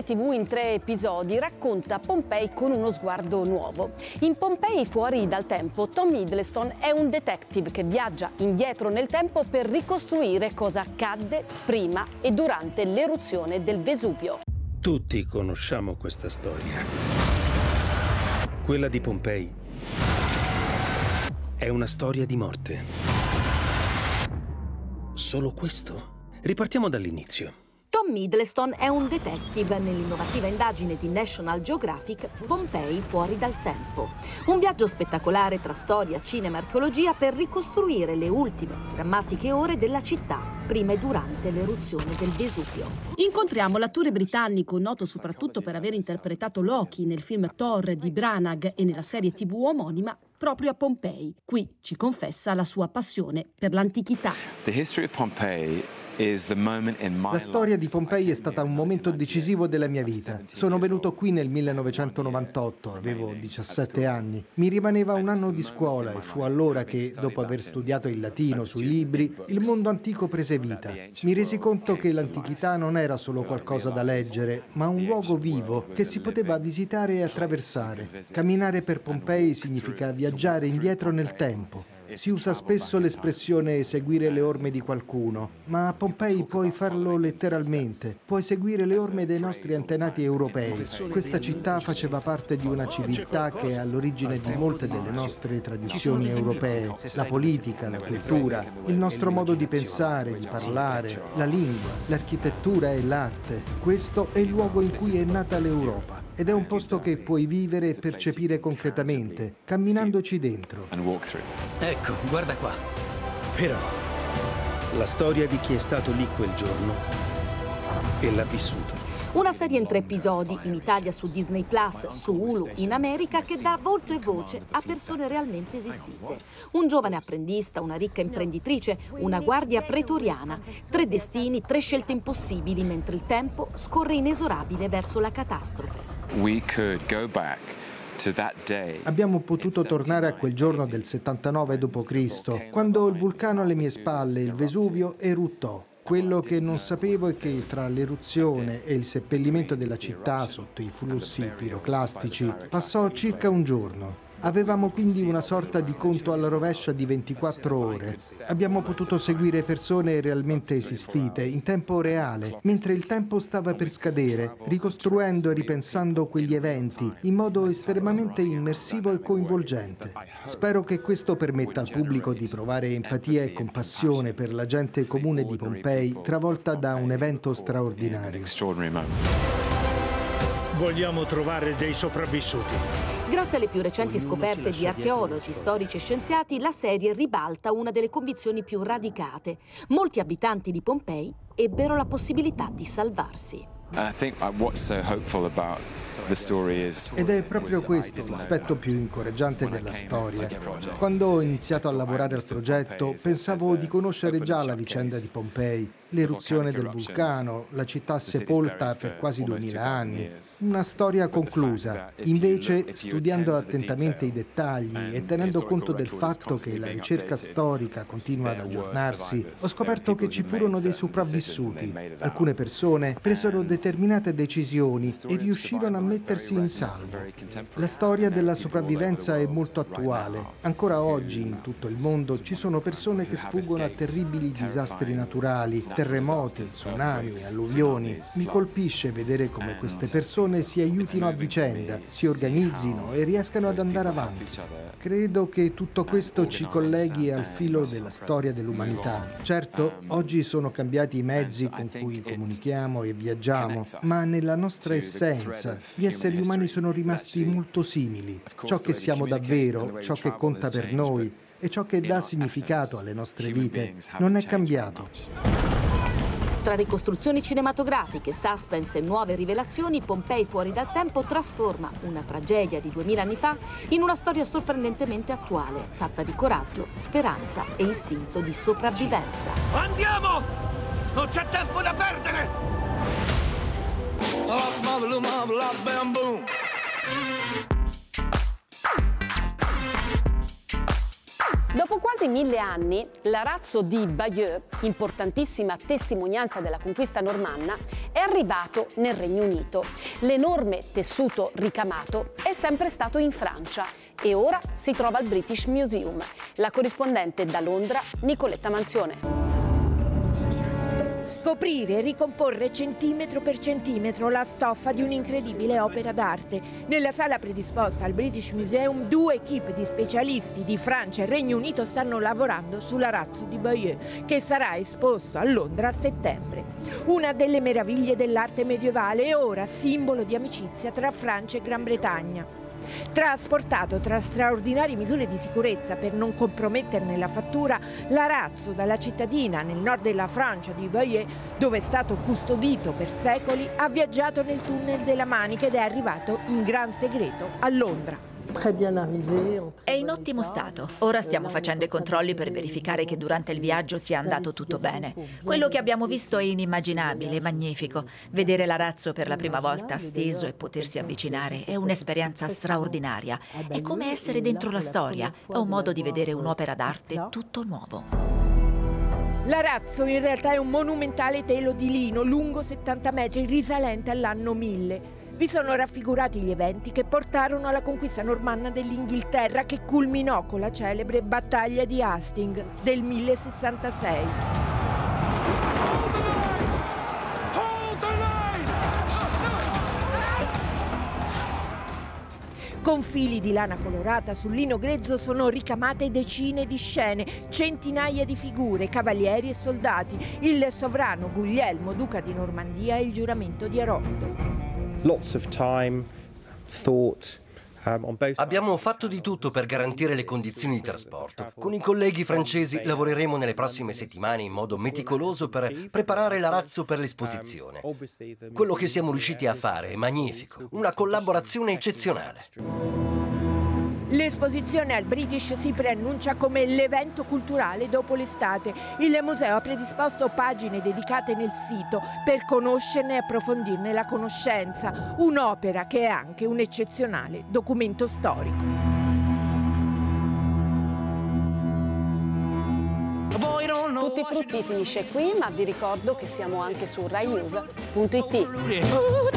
serie TV in 3 episodi racconta Pompei con uno sguardo nuovo. In Pompei fuori dal tempo, Tom Hiddleston è un detective che viaggia indietro nel tempo per ricostruire cosa accadde prima e durante l'eruzione del Vesuvio. Tutti conosciamo questa storia. Quella di Pompei è una storia di morte. Solo questo? Ripartiamo dall'inizio. Tom Hiddleston è un detective nell'innovativa indagine di National Geographic Pompei fuori dal tempo. Un viaggio spettacolare tra storia, cinema e archeologia per ricostruire le ultime drammatiche ore della città, prima e durante l'eruzione del Vesuvio. Incontriamo l'attore britannico, noto soprattutto per aver interpretato Loki nel film Thor di Branagh e nella serie TV omonima, proprio a Pompei. Qui ci confessa la sua passione per l'antichità. La storia di Pompei è stata un momento decisivo della mia vita. Sono venuto qui nel 1998, avevo 17 anni. Mi rimaneva un anno di scuola e fu allora che, dopo aver studiato il latino sui libri, il mondo antico prese vita. Mi resi conto che l'antichità non era solo qualcosa da leggere, ma un luogo vivo che si poteva visitare e attraversare. Camminare per Pompei significa viaggiare indietro nel tempo. Si usa spesso l'espressione seguire le orme di qualcuno, ma a Pompei puoi farlo letteralmente. Puoi seguire le orme dei nostri antenati europei. Questa città faceva parte di una civiltà che è all'origine di molte delle nostre tradizioni europee. La politica, la cultura, il nostro modo di pensare, di parlare, la lingua, l'architettura e l'arte. Questo è il luogo in cui è nata l'Europa. Ed è un posto che puoi vivere e percepire concretamente, camminandoci dentro. Ecco, guarda qua. Però la storia di chi è stato lì quel giorno e l'ha vissuto. Una serie in 3 episodi, in Italia su Disney Plus, su Hulu, in America, che dà volto e voce a persone realmente esistite. Un giovane apprendista, una ricca imprenditrice, una guardia pretoriana. 3 destini, 3 scelte impossibili, mentre il tempo scorre inesorabile verso la catastrofe. Abbiamo potuto tornare a quel giorno del 79 d.C., quando il vulcano alle mie spalle, il Vesuvio, eruttò. Quello che non sapevo è che tra l'eruzione e il seppellimento della città sotto i flussi piroclastici passò circa un giorno. Avevamo quindi una sorta di conto alla rovescia di 24 ore. Abbiamo potuto seguire persone realmente esistite in tempo reale, mentre il tempo stava per scadere, ricostruendo e ripensando quegli eventi in modo estremamente immersivo e coinvolgente. Spero che questo permetta al pubblico di provare empatia e compassione per la gente comune di Pompei travolta da un evento straordinario. Vogliamo trovare dei sopravvissuti. Grazie alle più recenti scoperte di archeologi, storici e scienziati, la serie ribalta una delle convinzioni più radicate. Molti abitanti di Pompei ebbero la possibilità di salvarsi. Ed è proprio questo l'aspetto più incoraggiante della storia. Quando ho iniziato a lavorare al progetto, pensavo di conoscere già la vicenda di Pompei, l'eruzione del vulcano, la città sepolta per quasi 2000 anni, una storia conclusa. Invece, studiando attentamente i dettagli e tenendo conto del fatto che la ricerca storica continua ad aggiornarsi, ho scoperto che ci furono dei sopravvissuti. Alcune persone presero determinate decisioni e riuscirono a mettersi in salvo. La storia della sopravvivenza è molto attuale. Ancora oggi in tutto il mondo ci sono persone che sfuggono a terribili disastri naturali, terremoti, tsunami, alluvioni. Mi colpisce vedere come queste persone si aiutino a vicenda, si organizzino e riescano ad andare avanti. Credo che tutto questo ci colleghi al filo della storia dell'umanità. Certo, oggi sono cambiati i mezzi con cui comunichiamo e viaggiamo, ma nella nostra essenza gli esseri umani sono rimasti molto simili. Ciò che siamo davvero, ciò che conta per noi e ciò che dà significato alle nostre vite non è cambiato. Tra ricostruzioni cinematografiche, suspense e nuove rivelazioni, Pompei fuori dal tempo trasforma una tragedia di 2000 anni fa in una storia sorprendentemente attuale, fatta di coraggio, speranza e istinto di sopravvivenza. Andiamo! Non c'è tempo da perdere! Dopo Dopo quasi 1000 anni, l'arazzo di Bayeux, importantissima testimonianza della conquista normanna, è arrivato nel Regno Unito. L'enorme tessuto ricamato è sempre stato in Francia e ora si trova al British Museum. La corrispondente da Londra, Nicoletta Manzione. Scoprire e ricomporre centimetro per centimetro la stoffa di un'incredibile opera d'arte. Nella sala predisposta al British Museum 2 equip di specialisti di Francia e Regno Unito stanno lavorando sull'arazzo di Bayeux, che sarà esposto a Londra a settembre. Una delle meraviglie dell'arte medievale e ora simbolo di amicizia tra Francia e Gran Bretagna. Trasportato tra straordinarie misure di sicurezza per non comprometterne la fattura, l'arazzo dalla cittadina nel nord della Francia di Bayeux, dove è stato custodito per secoli, ha viaggiato nel tunnel della Manica ed è arrivato in gran segreto a Londra. È in ottimo stato. Ora stiamo facendo i controlli per verificare che durante il viaggio sia andato tutto bene. Quello che abbiamo visto è inimmaginabile, magnifico. Vedere l'arazzo per la prima volta steso e potersi avvicinare è un'esperienza straordinaria. È come essere dentro la storia. È un modo di vedere un'opera d'arte tutto nuovo. L'arazzo in realtà è un monumentale telo di lino lungo 70 metri risalente all'anno 1000. Vi sono raffigurati gli eventi che portarono alla conquista normanna dell'Inghilterra, che culminò con la celebre battaglia di Hastings del 1066. Con fili di lana colorata sul lino grezzo sono ricamate decine di scene, centinaia di figure, cavalieri e soldati, il sovrano Guglielmo, duca di Normandia, e il giuramento di Arondo. Abbiamo fatto di tutto per garantire le condizioni di trasporto. Con i colleghi francesi lavoreremo nelle prossime settimane in modo meticoloso per preparare l'arazzo per l'esposizione. Quello che siamo riusciti a fare è magnifico, una collaborazione eccezionale. L'esposizione al British si preannuncia come l'evento culturale dopo l'estate. Il museo ha predisposto pagine dedicate nel sito per conoscerne e approfondirne la conoscenza. Un'opera che è anche un eccezionale documento storico. Tutti frutti finisce qui, ma vi ricordo che siamo anche su RaiNews.it.